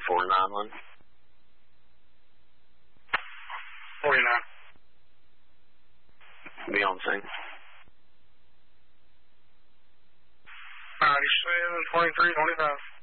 491. 49. Be on scene. 97, 23, 25.